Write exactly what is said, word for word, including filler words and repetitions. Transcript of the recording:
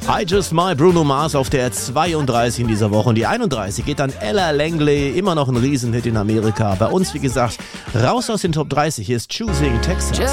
I Just Might, Bruno Mars auf der zweiunddreißig in dieser Woche. Und die einunddreißig geht an Ella Langley, immer noch ein Riesenhit in Amerika. Bei uns, wie gesagt, raus aus den Top dreißig. Hier ist Choosing Texas.